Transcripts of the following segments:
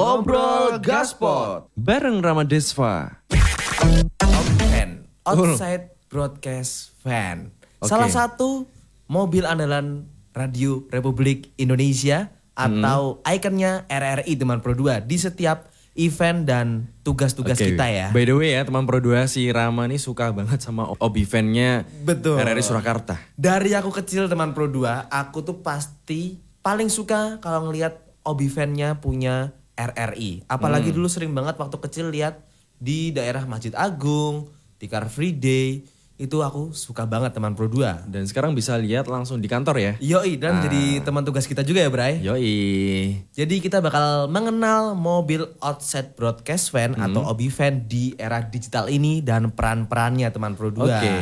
Ngobrol Gaspot bareng Ramadesva. Fan, Outside Broadcast Fan. Salah satu mobil andalan Radio Republik Indonesia atau ikonnya RRI teman Pro 2 di setiap event dan tugas-tugas kita ya. By the way ya teman Pro 2, si Rama nih suka banget sama obi fan-nya RRI Surakarta. Dari aku kecil teman Pro 2, aku tuh pasti paling suka kalau ngelihat obi fan-nya punya RRI. Apalagi dulu sering banget waktu kecil lihat di daerah Masjid Agung, di Car Free Day. Itu aku suka banget teman Pro 2. Dan sekarang bisa lihat langsung di kantor ya. Yoi, dan jadi teman tugas kita juga ya Bray. Yoi. Jadi kita bakal mengenal mobil Outside Broadcast Fan atau obi fan di era digital ini dan peran-perannya teman Pro 2. Oke.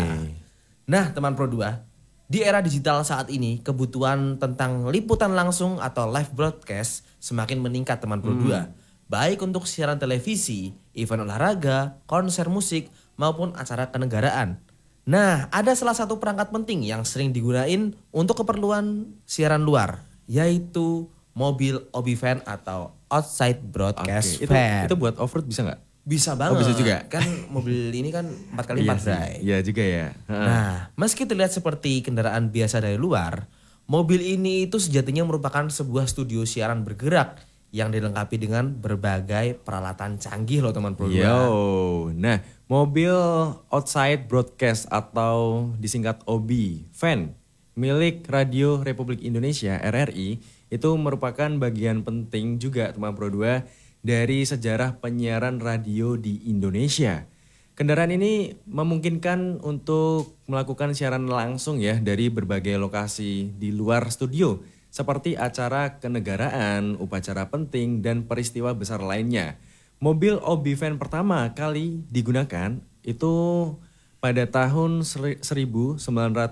Nah teman Pro 2, di era digital saat ini kebutuhan tentang liputan langsung atau live broadcast semakin meningkat teman Pro 2. Baik untuk siaran televisi, event olahraga, konser musik, maupun acara kenegaraan. Nah, ada salah satu perangkat penting yang sering digunain untuk keperluan siaran luar, yaitu mobil obi fan atau outside broadcast fan. Itu buat off-road bisa nggak? Bisa banget. Bisa juga. Kan mobil ini kan 4x4 Bray. Iya juga ya. Nah, meski terlihat seperti kendaraan biasa dari luar, mobil ini itu sejatinya merupakan sebuah studio siaran bergerak yang dilengkapi dengan berbagai peralatan canggih loh teman Pro 2. Nah, mobil Outside Broadcast atau disingkat OBI Fan milik Radio Republik Indonesia RRI itu merupakan bagian penting juga teman Pro 2 dari sejarah penyiaran radio di Indonesia. Kendaraan ini memungkinkan untuk melakukan siaran langsung ya dari berbagai lokasi di luar studio seperti acara kenegaraan, upacara penting, dan peristiwa besar lainnya. Mobil obi fan pertama kali digunakan itu pada tahun 1975.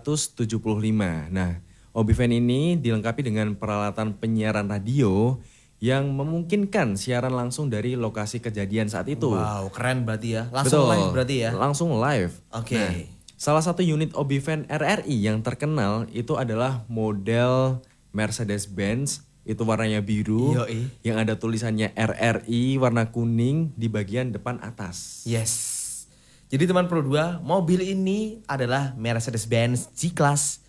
Nah, obi fan ini dilengkapi dengan peralatan penyiaran radio yang memungkinkan siaran langsung dari lokasi kejadian saat itu. Wow, keren berarti ya. Langsung live berarti ya. Langsung live. Oke. Nah, salah satu unit obi fan RRI yang terkenal itu adalah model Mercedes-Benz, itu warnanya biru. Yoi. Yang ada tulisannya RRI warna kuning di bagian depan atas. Yes. Jadi teman Pro 2, mobil ini adalah Mercedes-Benz G-Class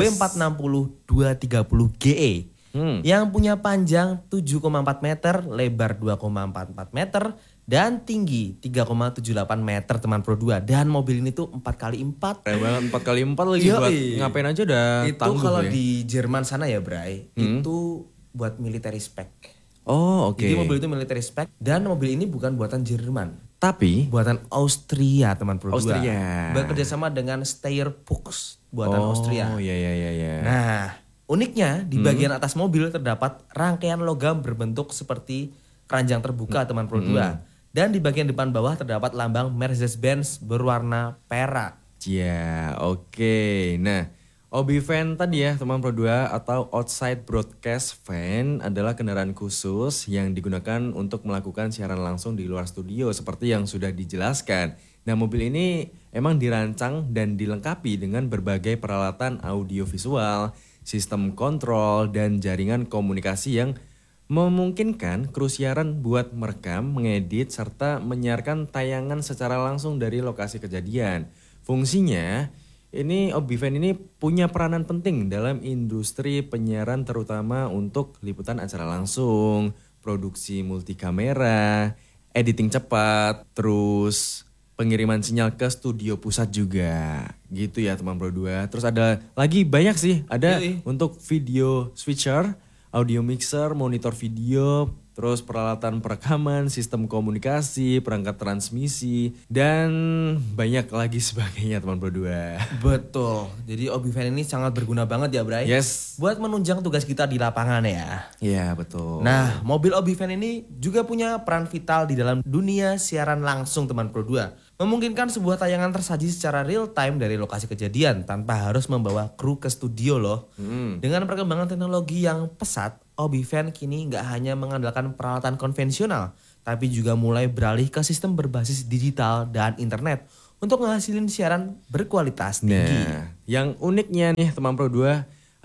W460 230 GE. Yang punya panjang 7,4 meter, lebar 2,44 meter, dan tinggi 3,78 meter teman Pro 2. Dan mobil ini tuh 4x4. Keren banget, 4x4 lagi buat ngapain aja udah itu tangguh kalau ya. di Jerman sana ya Bray, itu buat military spec. Oh oke. Jadi mobil itu military spec dan mobil ini bukan buatan Jerman. Tapi Buatan Austria teman Pro 2. Austria. Bekerja sama dengan Steyr-Fuchs buatan Austria. Oh iya. Nah, uniknya di bagian atas mobil terdapat rangkaian logam berbentuk seperti keranjang terbuka teman Pro 2. Dan di bagian depan bawah terdapat lambang Mercedes-Benz berwarna perak. Ya, oke. Nah, obi fan tadi ya teman Pro 2 atau outside broadcast fan adalah kendaraan khusus yang digunakan untuk melakukan siaran langsung di luar studio seperti yang sudah dijelaskan. Nah, mobil ini emang dirancang dan dilengkapi dengan berbagai peralatan audiovisual, sistem kontrol, dan jaringan komunikasi yang memungkinkan kru siaran buat merekam, mengedit, serta menyiarkan tayangan secara langsung dari lokasi kejadian. Fungsinya, ini obi fan ini punya peranan penting dalam industri penyiaran terutama untuk liputan acara langsung, produksi multikamera, editing cepat, terus pengiriman sinyal ke studio pusat juga. Gitu ya teman Pro 2. Terus ada lagi banyak sih, ada untuk video switcher, audio mixer, monitor video, terus peralatan perekaman, sistem komunikasi, perangkat transmisi, dan banyak lagi sebagainya teman Pro 2. Betul. Jadi obi fan ini sangat berguna banget ya Bray. Yes. Buat menunjang tugas kita di lapangan ya. Iya betul. Nah, mobil obi fan ini juga punya peran vital di dalam dunia siaran langsung teman Pro 2. Memungkinkan sebuah tayangan tersaji secara real time dari lokasi kejadian tanpa harus membawa kru ke studio loh. Dengan perkembangan teknologi yang pesat, obi fan kini nggak hanya mengandalkan peralatan konvensional, tapi juga mulai beralih ke sistem berbasis digital dan internet untuk menghasilkan siaran berkualitas tinggi. Nah, yang uniknya nih teman Pro 2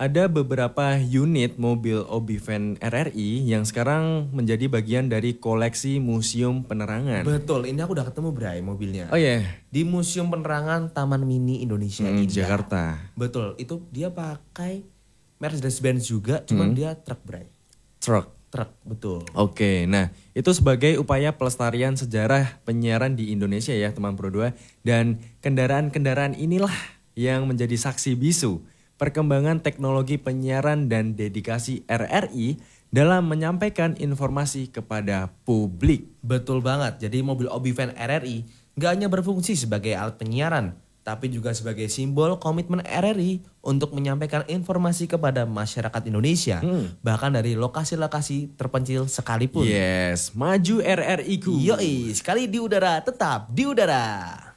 ada beberapa unit mobil Obivan RRI yang sekarang menjadi bagian dari koleksi Museum Penerangan. Betul, ini aku udah ketemu Bray mobilnya. Oh iya, Di Museum Penerangan Taman Mini Indonesia Indah. Jakarta. Betul, itu dia pakai Mercedes-Benz juga, cuman dia truk Bray. Truk. Truk, betul. Oke, nah itu sebagai upaya pelestarian sejarah penyiaran di Indonesia ya teman Pro 2. Dan kendaraan-kendaraan inilah yang menjadi saksi bisu perkembangan teknologi penyiaran dan dedikasi RRI dalam menyampaikan informasi kepada publik. Betul banget, jadi mobil Obivan RRI nggak hanya berfungsi sebagai alat penyiaran, tapi juga sebagai simbol komitmen RRI untuk menyampaikan informasi kepada masyarakat Indonesia, bahkan dari lokasi-lokasi terpencil sekalipun. Yes, maju RRI ku. Yoi, sekali di udara tetap di udara.